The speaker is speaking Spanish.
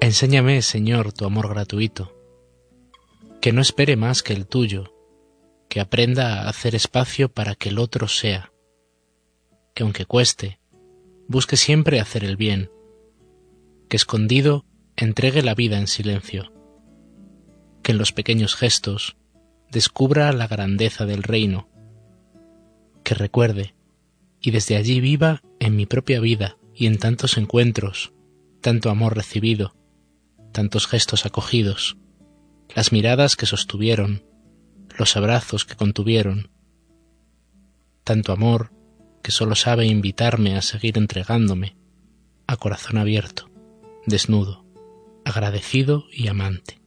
Enséñame, Señor, tu amor gratuito, que no espere más que el tuyo, que aprenda a hacer espacio para que el otro sea, que aunque cueste, busque siempre hacer el bien, que escondido entregue la vida en silencio, que en los pequeños gestos descubra la grandeza del reino, que recuerde y desde allí viva en mi propia vida y en tantos encuentros, tanto amor recibido, tantos gestos acogidos, las miradas que sostuvieron, los abrazos que contuvieron, tanto amor que solo sabe invitarme a seguir entregándome, a corazón abierto, desnudo, agradecido y amante.